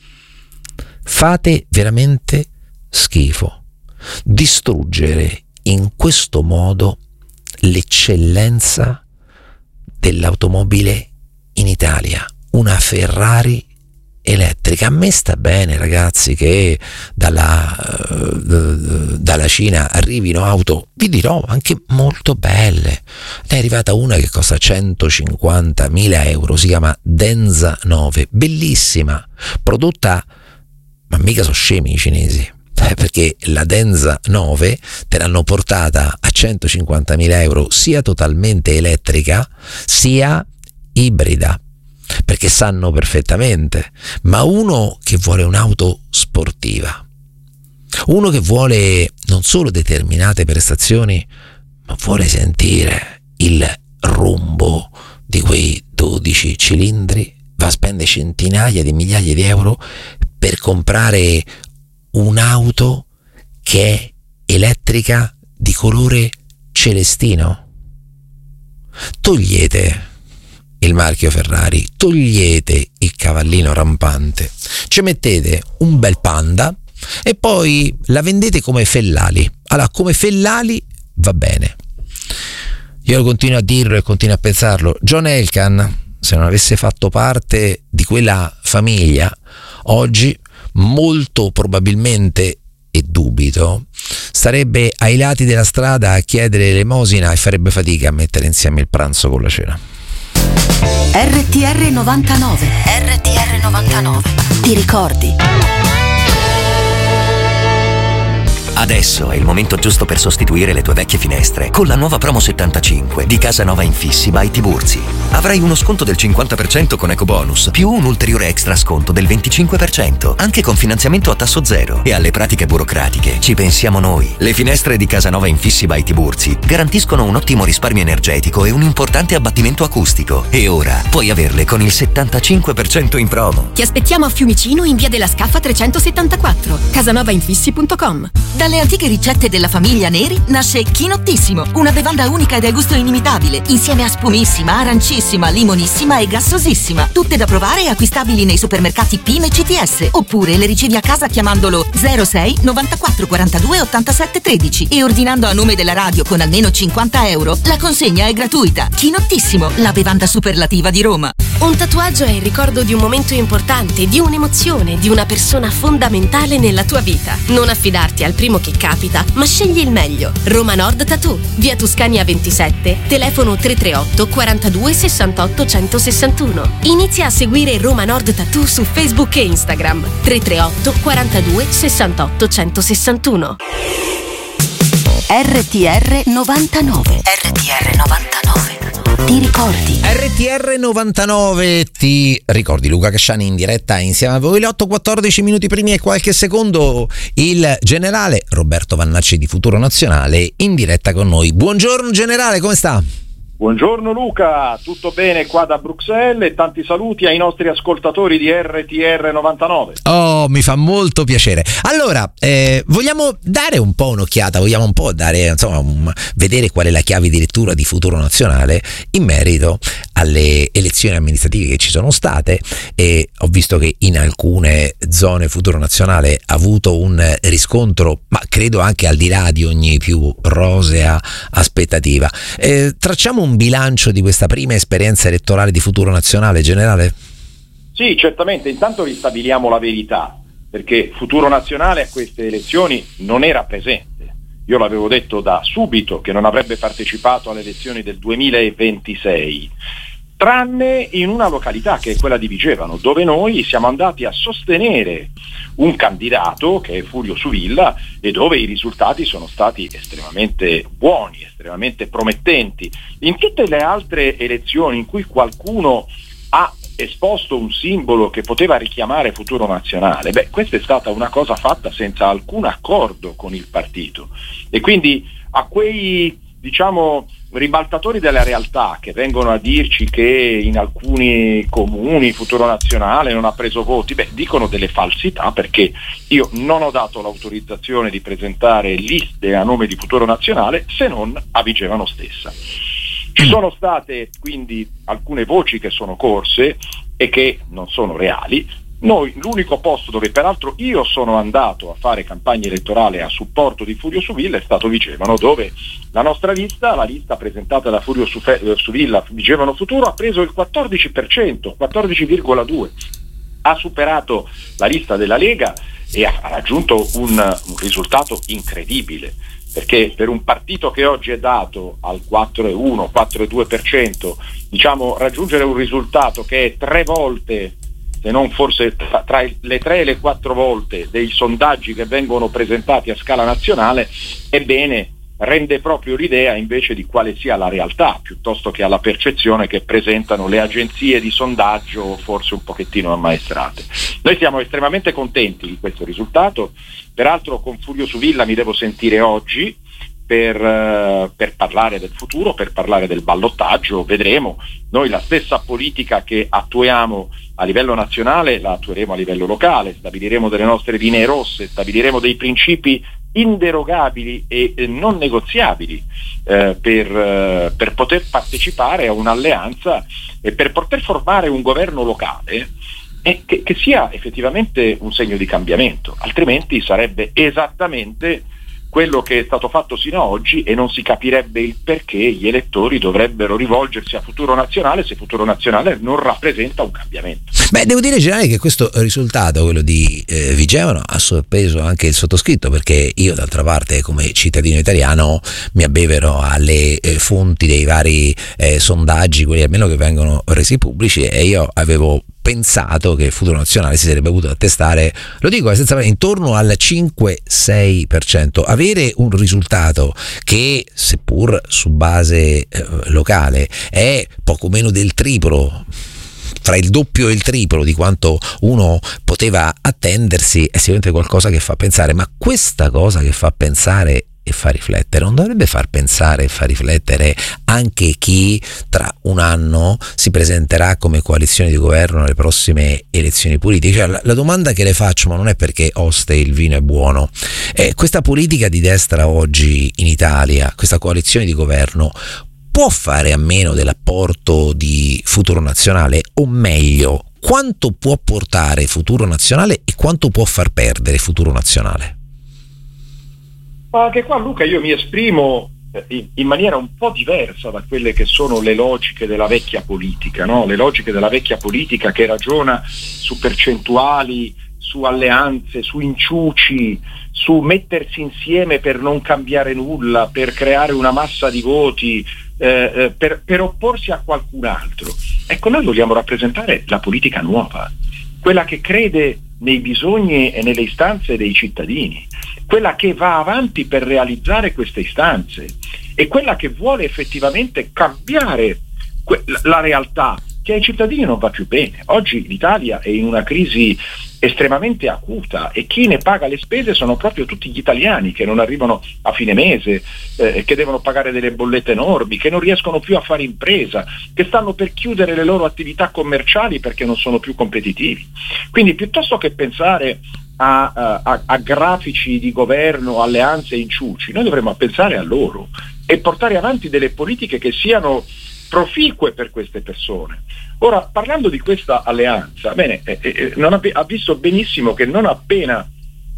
Fate veramente schifo. Distruggere in questo modo l'eccellenza dell'automobile in Italia, una Ferrari elettrica. A me sta bene, ragazzi, che dalla, uh, dalla Cina arrivino auto, vi dirò, anche molto belle. È arrivata una che costa centocinquantamila euro, si chiama Denza nove, bellissima, prodotta, ma mica sono scemi i cinesi, eh, perché la Denza nove te l'hanno portata a centocinquantamila euro, sia totalmente elettrica sia ibrida, perché sanno perfettamente. Ma uno che vuole un'auto sportiva, uno che vuole non solo determinate prestazioni, ma vuole sentire il rombo di quei dodici cilindri, va a spendere centinaia di migliaia di euro per comprare un'auto che è elettrica di colore celestino. Togliete il marchio Ferrari, togliete il cavallino rampante, ci mettete un bel Panda e poi la vendete come Fellali. Allora, come Fellali va bene, io continuo a dirlo e continuo a pensarlo. John Elkann, se non avesse fatto parte di quella famiglia, oggi molto probabilmente, e dubito, starebbe ai lati della strada a chiedere elemosina e farebbe fatica a mettere insieme il pranzo con la cena. R T R novantanove. R T R novantanove. Ti ricordi? Adesso è il momento giusto per sostituire le tue vecchie finestre con la nuova promo settantacinque di Casanova Infissi by Tiburzi. Avrai uno sconto del cinquanta per cento con ecobonus, più un ulteriore extra sconto del venticinque per cento, anche con finanziamento a tasso zero. E alle pratiche burocratiche ci pensiamo noi. Le finestre di Casanova Infissi by Tiburzi garantiscono un ottimo risparmio energetico e un importante abbattimento acustico. E ora puoi averle con il settantacinque per cento in promo. Ti aspettiamo a Fiumicino in via della Scaffa trecentosettantaquattro, casanovainfissi punto com. Dalle antiche ricette della famiglia Neri nasce Chinottissimo, una bevanda unica e dal gusto inimitabile, insieme a spumissima, arancissima, limonissima e gassosissima. Tutte da provare e acquistabili nei supermercati P I M e C T S, oppure le ricevi a casa chiamandolo zero sei novantaquattro quarantadue ottantasette tredici e ordinando a nome della radio con almeno cinquanta euro. La consegna è gratuita. Chinottissimo, la bevanda superlativa di Roma. Un tatuaggio è il ricordo di un momento importante, di un'emozione, di una persona fondamentale nella tua vita. Non affidarti al primo che capita, ma scegli il meglio. Roma Nord Tattoo, via Tuscania ventisette, telefono tre tre otto quarantadue sessantotto centosessantuno. Inizia a seguire Roma Nord Tattoo su Facebook e Instagram. tre tre otto quarantadue sessantotto centosessantuno. R T R novantanove. R T R novantanove. Ti ricordi? R T R novantanove, ti ricordi? Luca Casciani in diretta insieme a voi. Le otto e quattordici minuti primi e qualche secondo, il generale Roberto Vannacci di Futuro Nazionale in diretta con noi. Buongiorno generale, come sta? Buongiorno Luca, tutto bene qua da Bruxelles e tanti saluti ai nostri ascoltatori di R T R novantanove. Oh, mi fa molto piacere. Allora, eh, vogliamo dare un po' un'occhiata, vogliamo un po' dare, insomma, un, vedere qual è la chiave di lettura di Futuro Nazionale in merito alle elezioni amministrative che ci sono state, e ho visto che in alcune zone Futuro Nazionale ha avuto un riscontro, ma credo anche al di là di ogni più rosea aspettativa. Eh, tracciamo un un bilancio di questa prima esperienza elettorale di Futuro Nazionale, generale? Sì, certamente. Intanto ristabiliamo la verità, perché Futuro Nazionale a queste elezioni non era presente. Io l'avevo detto da subito che non avrebbe partecipato alle elezioni del duemilaventisei, tranne in una località che è quella di Vigevano, dove noi siamo andati a sostenere un candidato che è Furio Suvilla e dove i risultati sono stati estremamente buoni, estremamente promettenti. In tutte le altre elezioni in cui qualcuno ha esposto un simbolo che poteva richiamare Futuro Nazionale, beh, questa è stata una cosa fatta senza alcun accordo con il partito, e quindi a quei, diciamo, ribaltatori della realtà che vengono a dirci che in alcuni comuni Futuro Nazionale non ha preso voti, beh, dicono delle falsità, perché io non ho dato l'autorizzazione di presentare liste a nome di Futuro Nazionale se non a Vigevano stessa. Ci sono state quindi alcune voci che sono corse e che non sono reali. Noi, l'unico posto dove peraltro io sono andato a fare campagna elettorale a supporto di Furio Suvilla è stato Vigevano, dove la nostra lista, la lista presentata da Furio Suvilla, Vigevano Futuro, ha preso il quattordici per cento, quattordici virgola due per cento, ha superato la lista della Lega e ha raggiunto un, un risultato incredibile, perché per un partito che oggi è dato al quattro virgola uno, quattro virgola due per cento, diciamo, raggiungere un risultato che è tre volte, se non forse tra, tra le tre e le quattro volte dei sondaggi che vengono presentati a scala nazionale, ebbene rende proprio l'idea invece di quale sia la realtà, piuttosto che alla percezione che presentano le agenzie di sondaggio, forse un pochettino ammaestrate. Noi siamo estremamente contenti di questo risultato. Peraltro con Furio Suvilla mi devo sentire oggi per, uh, per parlare del futuro, per parlare del ballottaggio. Vedremo. Noi la stessa politica che attuiamo a livello nazionale la attueremo a livello locale, stabiliremo delle nostre linee rosse, stabiliremo dei principi inderogabili e eh, non negoziabili eh, per, eh, per poter partecipare a un'alleanza e per poter formare un governo locale e che, che sia effettivamente un segno di cambiamento, altrimenti sarebbe esattamente quello che è stato fatto sino ad oggi e non si capirebbe il perché gli elettori dovrebbero rivolgersi a Futuro Nazionale se Futuro Nazionale non rappresenta un cambiamento. Beh, devo dire, generale, che questo risultato, quello di eh, Vigevano, ha sorpreso anche il sottoscritto, perché io d'altra parte come cittadino italiano mi abbevero alle eh, fonti dei vari eh, sondaggi, quelli almeno che vengono resi pubblici, e io avevo pensato che Futuro Nazionale si sarebbe avuto attestare, lo dico senza, intorno al cinque sei per cento. Avere un risultato che, seppur su base eh, locale, è poco meno del triplo, fra il doppio e il triplo di quanto uno poteva attendersi, è sicuramente qualcosa che fa pensare. Ma questa cosa che fa pensare e fa riflettere non dovrebbe far pensare e far riflettere anche chi tra un anno si presenterà come coalizione di governo alle prossime elezioni politiche? Cioè, la, la domanda che le faccio, ma non è perché Oste il vino è buono, è: questa politica di destra oggi in Italia, questa coalizione di governo, può fare a meno dell'apporto di Futuro Nazionale? O meglio, quanto può portare Futuro Nazionale e quanto può far perdere Futuro Nazionale? Ma anche qua, Luca, io mi esprimo in maniera un po' diversa da quelle che sono le logiche della vecchia politica, no? Le logiche della vecchia politica che ragiona su percentuali, su alleanze, su inciuci, su mettersi insieme per non cambiare nulla, per creare una massa di voti, eh, per, per opporsi a qualcun altro. Ecco, noi vogliamo rappresentare la politica nuova, quella che crede nei bisogni e nelle istanze dei cittadini, quella che va avanti per realizzare queste istanze e quella che vuole effettivamente cambiare que- la realtà che ai cittadini non va più bene. Oggi l'Italia è in una crisi estremamente acuta e chi ne paga le spese sono proprio tutti gli italiani che non arrivano a fine mese, eh, che devono pagare delle bollette enormi, che non riescono più a fare impresa, che stanno per chiudere le loro attività commerciali perché non sono più competitivi. Quindi piuttosto che pensare a, a, a grafici di governo, alleanze e inciuci, noi dovremmo pensare a loro e portare avanti delle politiche che siano proficue per queste persone. Ora, parlando di questa alleanza, bene, eh, eh, non ha, ha visto benissimo che non appena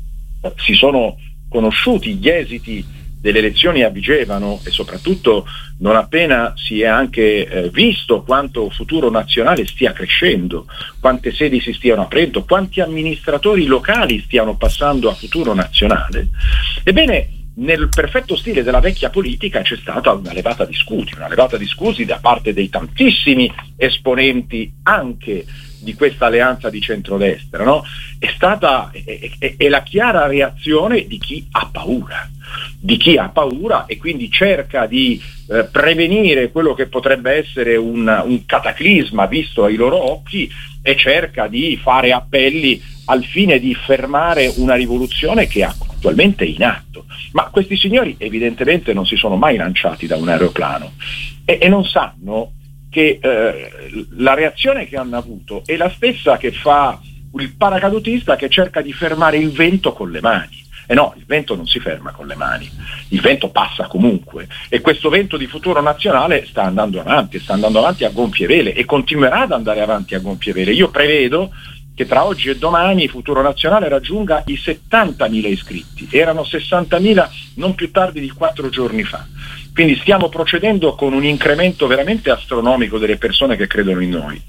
si sono conosciuti gli esiti delle elezioni a Vigevano e soprattutto non appena si è anche eh, visto quanto Futuro Nazionale stia crescendo, quante sedi si stiano aprendo, quanti amministratori locali stiano passando a Futuro Nazionale, ebbene, nel perfetto stile della vecchia politica c'è stata una levata di scudi, una levata di scudi da parte dei tantissimi esponenti anche di questa alleanza di centrodestra, no? È stata è, è, è la chiara reazione di chi ha paura, di chi ha paura e quindi cerca di eh, prevenire quello che potrebbe essere un, un cataclisma visto ai loro occhi e cerca di fare appelli al fine di fermare una rivoluzione che è attualmente in atto. Ma questi signori evidentemente non si sono mai lanciati da un aeroplano e, e non sanno che eh, la reazione che hanno avuto è la stessa che fa il paracadutista che cerca di fermare il vento con le mani. E no, il vento non si ferma con le mani, il vento passa comunque e questo vento di Futuro Nazionale sta andando avanti, sta andando avanti a gonfie vele e continuerà ad andare avanti a gonfie vele. Io prevedo che tra oggi e domani Futuro Nazionale raggiunga i settantamila iscritti, erano sessantamila non più tardi di quattro giorni fa. Quindi stiamo procedendo con un incremento veramente astronomico delle persone che credono in noi.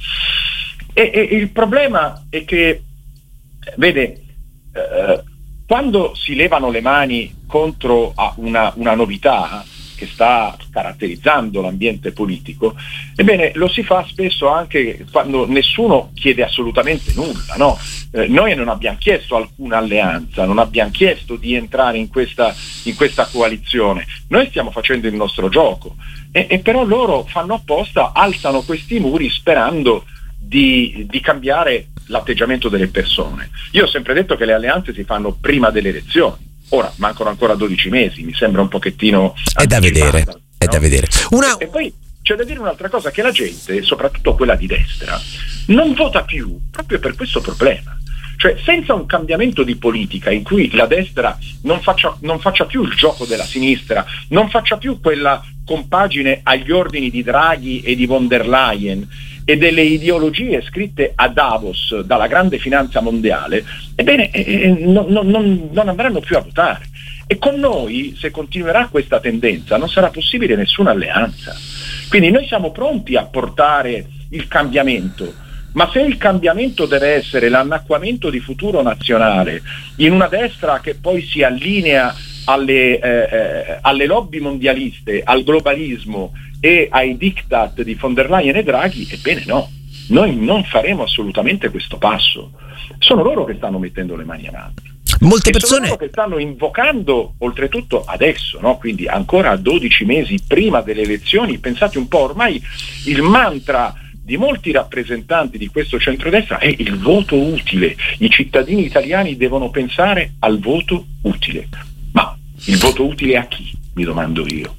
E, e il problema è che, vede, eh, quando si levano le mani contro una, una novità che sta caratterizzando l'ambiente politico, ebbene lo si fa spesso anche quando nessuno chiede assolutamente nulla, no? Eh, noi non abbiamo chiesto alcuna alleanza, non abbiamo chiesto di entrare in questa, in questa coalizione, noi stiamo facendo il nostro gioco e, e però loro fanno apposta, alzano questi muri sperando di, di cambiare l'atteggiamento delle persone. Io ho sempre detto che le alleanze si fanno prima delle elezioni. Ora mancano ancora dodici mesi, mi sembra un pochettino è da vedere, no? è da vedere. Una... E poi c'è da dire un'altra cosa, che la gente, soprattutto quella di destra, non vota più proprio per questo problema. Cioè, senza un cambiamento di politica in cui la destra non faccia, non faccia più il gioco della sinistra, non faccia più quella compagine agli ordini di Draghi e di von der Leyen e delle ideologie scritte a Davos dalla grande finanza mondiale, ebbene eh, non, non, non andranno più a votare. E con noi, se continuerà questa tendenza, non sarà possibile nessuna alleanza. Quindi noi siamo pronti a portare il cambiamento, ma se il cambiamento deve essere l'annacquamento di Futuro Nazionale in una destra che poi si allinea alle, eh, alle lobby mondialiste, al globalismo e ai diktat di von der Leyen e Draghi, ebbene no, noi non faremo assolutamente questo passo. Sono loro che stanno mettendo le mani avanti. Molte e persone sono loro che stanno invocando, oltretutto adesso, no? Quindi ancora dodici mesi prima delle elezioni, pensate un po', ormai il mantra di molti rappresentanti di questo centrodestra è il voto utile. I cittadini italiani devono pensare al voto utile. Ma il voto utile a chi? Mi domando io.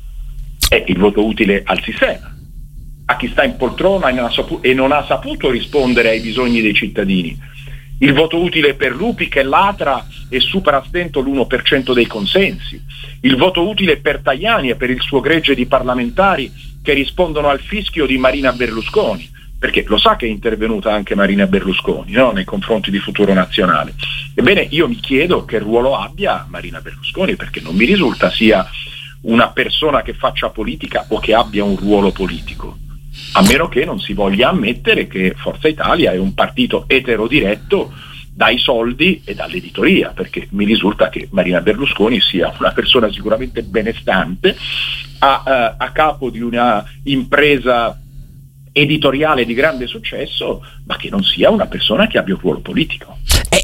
È il voto utile al sistema, a chi sta in poltrona e non ha saputo, e non ha saputo rispondere ai bisogni dei cittadini. Il voto utile per Lupi che latra e supera a stento l'uno per cento dei consensi. Il voto utile per Tajani e per il suo gregge di parlamentari che rispondono al fischio di Marina Berlusconi, perché lo sa che è intervenuta anche Marina Berlusconi, no? Nei confronti di Futuro Nazionale. Ebbene, io mi chiedo che ruolo abbia Marina Berlusconi, perché non mi risulta sia una persona che faccia politica o che abbia un ruolo politico, a meno che non si voglia ammettere che Forza Italia è un partito eterodiretto dai soldi e dall'editoria, perché mi risulta che Marina Berlusconi sia una persona sicuramente benestante, a, a, a capo di una impresa editoriale di grande successo, ma che non sia una persona che abbia un ruolo politico. È,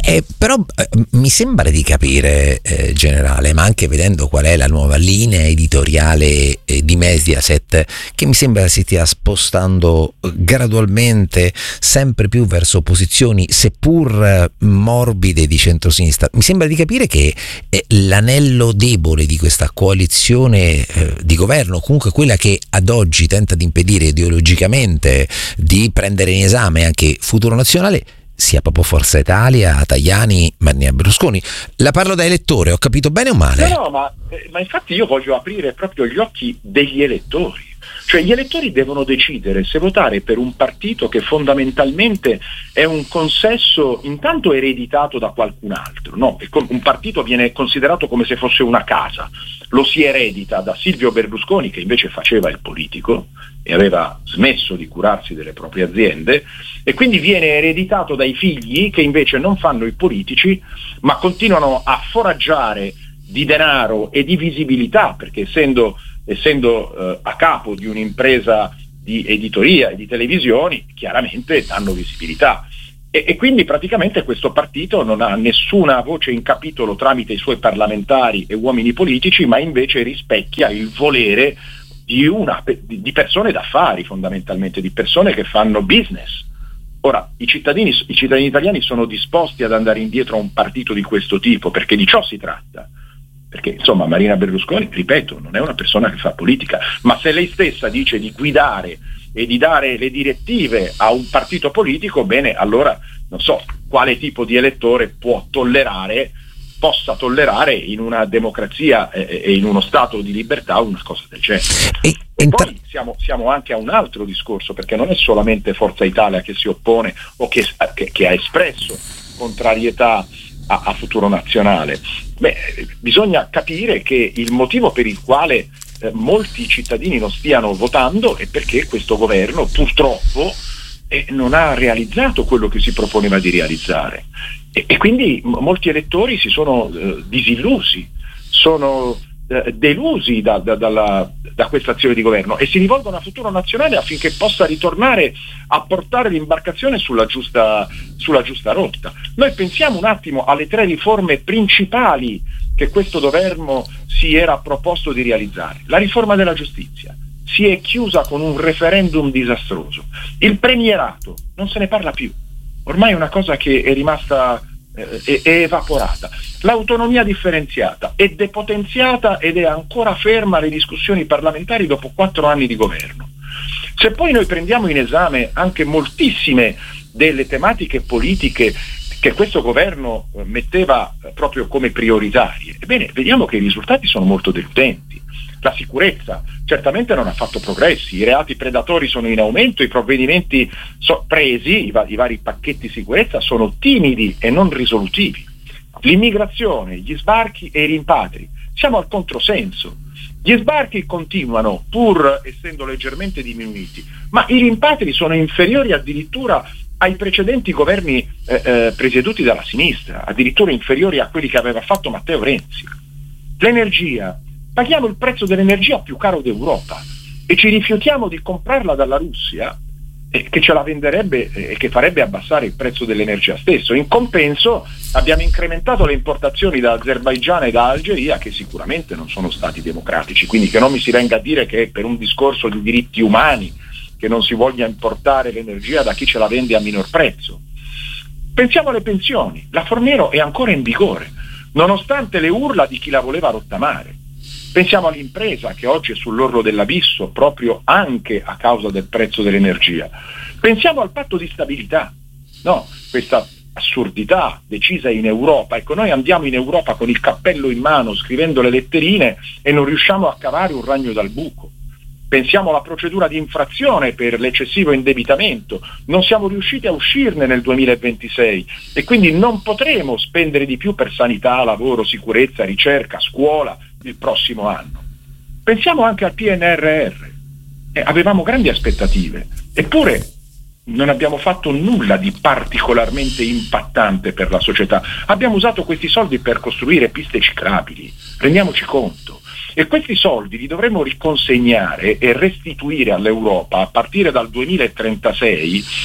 Eh, però eh, mi sembra di capire, eh, generale, ma anche vedendo qual è la nuova linea editoriale eh, di Mediaset, che mi sembra si stia spostando eh, gradualmente sempre più verso posizioni seppur eh, morbide di centrosinistra. Mi sembra di capire che eh, l'anello debole di questa coalizione eh, di governo, comunque quella che ad oggi tenta di impedire ideologicamente di prendere in esame anche Futuro Nazionale, sia proprio Forza Italia, Tajani, Maria Berlusconi. La parlo da elettore, ho capito bene o male? No, no, ma, eh, ma infatti io voglio aprire proprio gli occhi degli elettori. Cioè gli elettori devono decidere se votare per un partito che fondamentalmente è un consesso intanto ereditato da qualcun altro, no? Un partito viene considerato come se fosse una casa, lo si eredita da Silvio Berlusconi, che invece faceva il politico e aveva smesso di curarsi delle proprie aziende, e quindi viene ereditato dai figli che invece non fanno i politici ma continuano a foraggiare di denaro e di visibilità, perché essendo essendo eh, a capo di un'impresa di editoria e di televisioni, chiaramente danno visibilità. E, e quindi praticamente questo partito non ha nessuna voce in capitolo tramite i suoi parlamentari e uomini politici, ma invece rispecchia il volere di, una, di persone d'affari, fondamentalmente, di persone che fanno business. Ora, i cittadini, i cittadini italiani sono disposti ad andare indietro a un partito di questo tipo, perché di ciò si tratta. Perché insomma Marina Berlusconi, ripeto, non è una persona che fa politica, ma se lei stessa dice di guidare e di dare le direttive a un partito politico, bene, allora non so quale tipo di elettore può tollerare, possa tollerare in una democrazia e, e in uno stato di libertà una cosa del genere. E, e poi siamo, siamo anche a un altro discorso, perché non è solamente Forza Italia che si oppone o che, che, che ha espresso contrarietà a, a Futuro Nazionale. Beh, bisogna capire che il motivo per il quale eh, molti cittadini non stiano votando è perché questo governo purtroppo eh, non ha realizzato quello che si proponeva di realizzare e, e quindi m- molti elettori si sono eh, disillusi, sono eh, delusi da, da, dalla, da questa azione di governo e si rivolgono a Futuro Nazionale affinché possa ritornare a portare l'imbarcazione sulla giusta, sulla giusta rotta. Noi pensiamo un attimo alle tre riforme principali che questo governo si era proposto di realizzare. La riforma della giustizia si è chiusa con un referendum disastroso. Il premierato non se ne parla più, ormai è una cosa che è rimasta eh, è, è evaporata. L'autonomia differenziata è depotenziata ed è ancora ferma alle discussioni parlamentari dopo quattro anni di governo. Se poi noi prendiamo in esame anche moltissime delle tematiche politiche che questo governo metteva proprio come prioritarie, ebbene, vediamo che i risultati sono molto deludenti. La sicurezza certamente non ha fatto progressi, i reati predatori sono in aumento, i provvedimenti so- presi, i, va- i vari pacchetti sicurezza sono timidi e non risolutivi. L'immigrazione, gli sbarchi e i rimpatri, siamo al controsenso. Gli sbarchi continuano pur essendo leggermente diminuiti, ma i rimpatri sono inferiori addirittura ai precedenti governi eh, eh, presieduti dalla sinistra, addirittura inferiori a quelli che aveva fatto Matteo Renzi. L'energia, paghiamo il prezzo dell'energia più caro d'Europa e ci rifiutiamo di comprarla dalla Russia, eh, che ce la venderebbe e eh, che farebbe abbassare il prezzo dell'energia stesso. In compenso abbiamo incrementato le importazioni da Azerbaigian e da Algeria, che sicuramente non sono stati democratici, quindi che non mi si venga a dire che è per un discorso di diritti umani che non si voglia importare l'energia da chi ce la vende a minor prezzo. Pensiamo alle pensioni, la Fornero è ancora in vigore, nonostante le urla di chi la voleva rottamare. Pensiamo all'impresa che oggi è sull'orlo dell'abisso proprio anche a causa del prezzo dell'energia. Pensiamo al patto di stabilità, no, questa assurdità decisa in Europa. Ecco, noi andiamo in Europa con il cappello in mano scrivendo le letterine e non riusciamo a cavare un ragno dal buco. Pensiamo alla procedura di infrazione per l'eccessivo indebitamento, non siamo riusciti a uscirne nel duemilaventisei e quindi non potremo spendere di più per sanità, lavoro, sicurezza, ricerca, scuola il prossimo anno. Pensiamo anche al P N R R, eh, avevamo grandi aspettative, eppure non abbiamo fatto nulla di particolarmente impattante per la società. Abbiamo usato questi soldi per costruire piste ciclabili, rendiamoci conto. E questi soldi li dovremo riconsegnare e restituire all'Europa a partire dal duemilatrentasei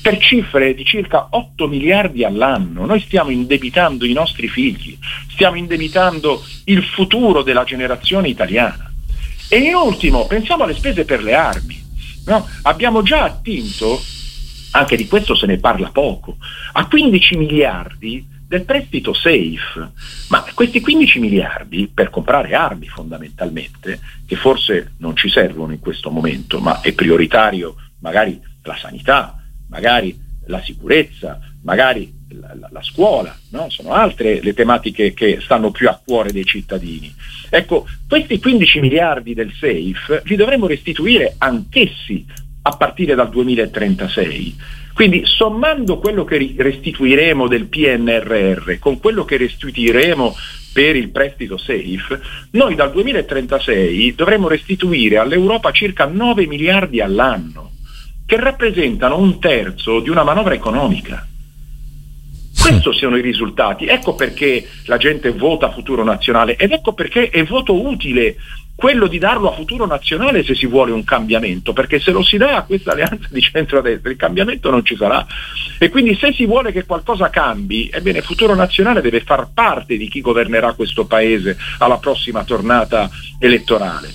per cifre di circa otto miliardi all'anno. Noi stiamo indebitando i nostri figli, stiamo indebitando il futuro della generazione italiana. E in ultimo, pensiamo alle spese per le armi. No? Abbiamo già attinto, anche di questo se ne parla poco, a quindici miliardi del prestito SAFE, ma questi quindici miliardi per comprare armi fondamentalmente, che forse non ci servono in questo momento, ma è prioritario magari la sanità, magari la sicurezza, magari la, la, la scuola, no? Sono altre le tematiche che stanno più a cuore dei cittadini. Ecco, questi quindici miliardi del SAFE li dovremo restituire anch'essi a partire dal duemilatrentasei. Quindi sommando quello che restituiremo del P N R R con quello che restituiremo per il prestito SAFE, noi dal duemilatrentasei dovremo restituire all'Europa circa nove miliardi all'anno, che rappresentano un terzo di una manovra economica. Questi sono i risultati. Ecco perché la gente vota Futuro Nazionale ed ecco perché è voto utile quello di darlo a Futuro Nazionale se si vuole un cambiamento, perché se lo si dà a questa alleanza di centrodestra il cambiamento non ci sarà. E quindi se si vuole che qualcosa cambi, ebbene Futuro Nazionale deve far parte di chi governerà questo paese alla prossima tornata elettorale.